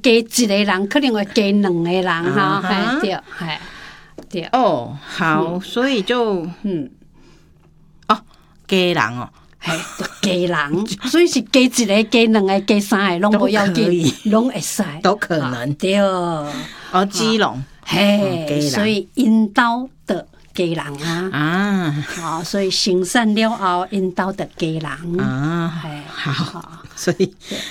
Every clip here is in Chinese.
加一个人，可能会加两个人哈，嘿对，嘿对。 哦，好，所以就加人哦。 加人，所以是加一个、加两个、加三个，拢不要紧，拢会使， 都可能。 对。 基隆， 嘿，所以因兜的加人啊，好，所以生产了后，因兜的加人啊， 好，所以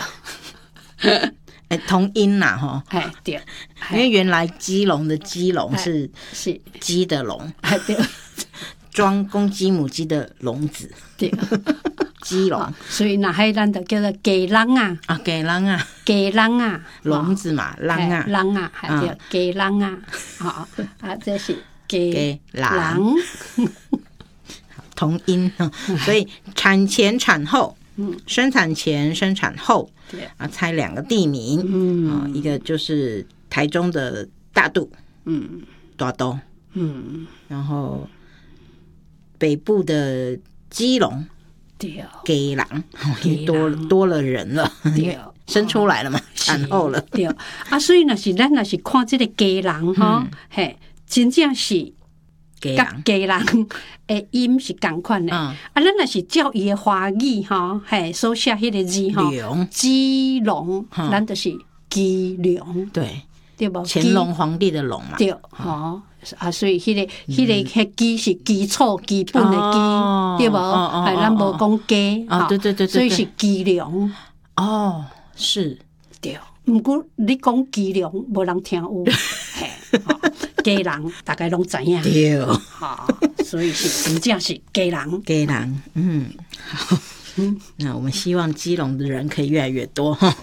同音啦哈， 对， 因为原来基隆的基隆是鸡的笼， 对。 装公鸡母鸡的笼子， 对， 鸡笼， 所以那海咱就叫做鸡笼啊， 鸡笼啊， 鸡笼啊， 笼子嘛，笼啊， 笼啊，还叫鸡笼啊，好这是鸡笼， 同音所以产前产后，生产前生产后，猜两个地名，一个就是台中的大肚，大肚，然后北部的基隆，基隆，多了人了，因为生出来了嘛，产后了， 对啊，所以咱若是看这个基隆哈，嘿，真正是甲基隆的音是同款的，咱若是照伊的华语哈，嘿，所写迄个字哈，基隆，咱就是基隆，对不？ 乾隆皇帝的隆嘛， 对，所以迄个基是基础基本的基，对不？咱无讲基， 对， 所以是基隆。 是， 对。不过你讲基隆，无人听有，基隆大概拢知影。 对， 所以是真正是基隆。 基隆，好。那我们希望基隆的人可以越来越多哈。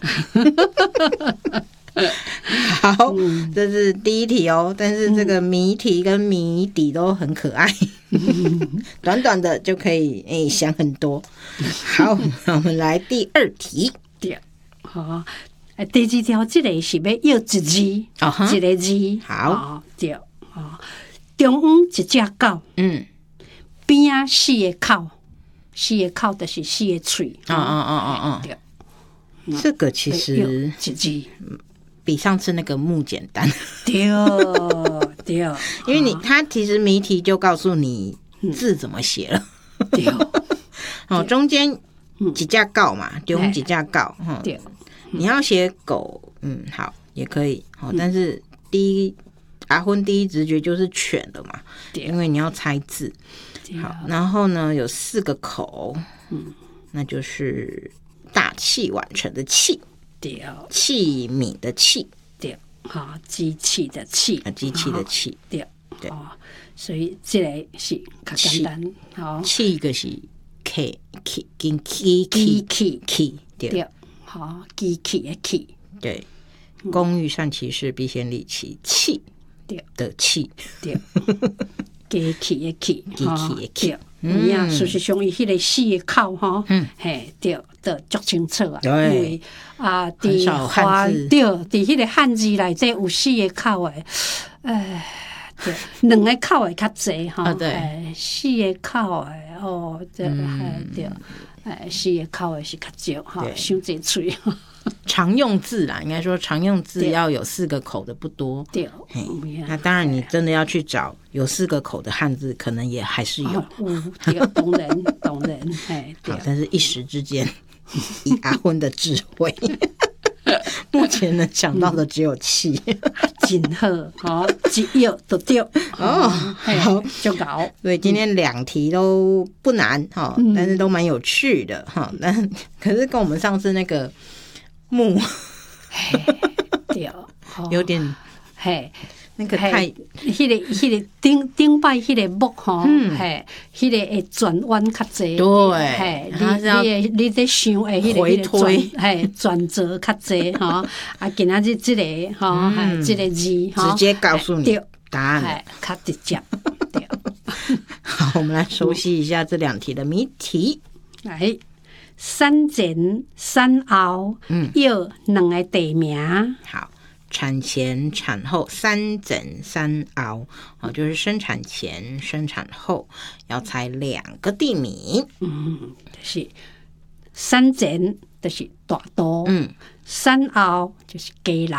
好，这是第一题哦，但是这个谜题跟谜底都很可爱，短短的就可以想很多。好，那我们来第二题。 对，好，第二条这个是要要一字，一个字。好，对，中央一只狗，边啊四个口，四个口就是四个嘴。对， 这个其实一字。 比上次那个木简单， 对， 因为他其实谜题就告诉你字怎么写了，对，中间几架告嘛，中几架告，对，你要写狗，好也可以，但是阿昏第一直觉就是犬了嘛，因为你要猜字，好，然后呢有4个口，那就是大器晚成的器。器皿的器， 对，机器的器， 机器的器， 对，所以这个是较简单， 器个是 K 跟 K， 对， 机器的器， 对，工欲善其事，必先利其器，对的器， 对，机器的器， 机器的器。 事实上，伊迄个4个口哈，对，都足清楚啊。因为伫华对，伫迄个汉字内底有4个口诶，对，2个口诶较济哈，对，4个口诶，对，对，4个口诶是较少哈，伤济嘴。 常用字啦，应该说常用字要有4个口的不多。对，那当然你真的要去找有4个口的汉字，可能也还是有。 对，懂人， 好，但是一时之间，以阿昏的智慧，目前能想到的只有气。 真好，一药都对。 好， 就搞。 所以今天2题都不难哈，但是都蛮有趣的哈。但可是跟我们上次那个木， 对， 有点那个太， 迄个顶摆迄个木吼，迄个会转弯较济， 对， 你在想诶，迄个回推， 转折较济哈，今仔日这个哈，这个字直接告诉你答案， 较直接。对， 好，我们来熟悉一下这2题的谜题。 来，产前产后有2个地名。 好。产前、产后、3诊3熬，就是生产前、生产后，要猜2个地名。 就是产前就是大肚，产后就是基隆。